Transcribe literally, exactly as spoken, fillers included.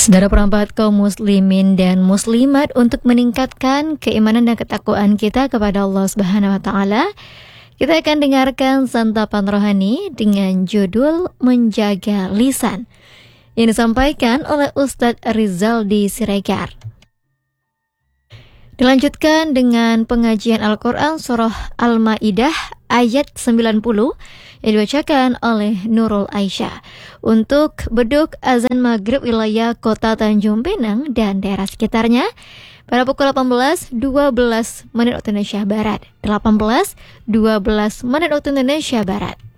Saudara perempat kaum muslimin dan muslimat, untuk meningkatkan keimanan dan ketakwaan kita kepada Allah Subhanahu wa taala, kita akan dengarkan santapan rohani dengan judul Menjaga Lisan yang disampaikan oleh Ustadz Rizaldi Siregar. Dilanjutkan dengan pengajian Al-Quran Surah Al-Ma'idah ayat sembilan puluh yang dibacakan oleh Nurul Aisyah. Untuk beduk azan maghrib wilayah kota Tanjung Pinang dan daerah sekitarnya pada pukul delapan belas dua belas menit waktu Indonesia Barat, delapan belas dua belas menit waktu Indonesia Barat.